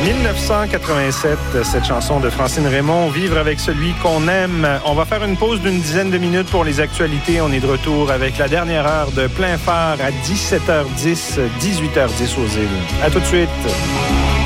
1987, cette chanson de Francine Raymond, Vivre avec celui qu'on aime. On va faire une pause d'une dizaine de minutes pour les actualités. On est de retour avec la dernière heure de Plein Phare à 17h10, 18h10 aux îles. À tout de suite.